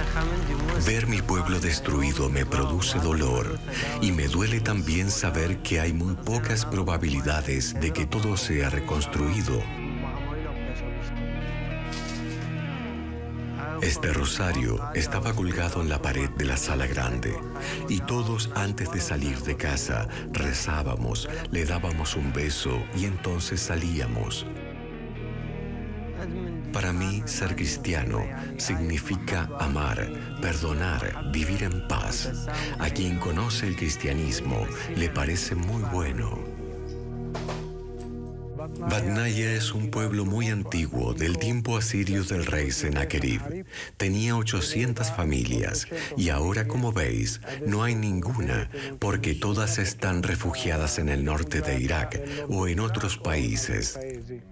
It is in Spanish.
Ver mi pueblo destruido me produce dolor y me duele también saber que hay muy pocas probabilidades de que todo sea reconstruido. Este rosario estaba colgado en la pared de la sala grande y todos antes de salir de casa rezábamos, le dábamos un beso y entonces salíamos. Para mí, ser cristiano significa amar, perdonar, vivir en paz. A quien conoce el cristianismo le parece muy bueno. Batnaya es un pueblo muy antiguo del tiempo asirio del rey Sennacherib. Tenía 800 familias y ahora, como veis, no hay ninguna porque todas están refugiadas en el norte de Irak o en otros países.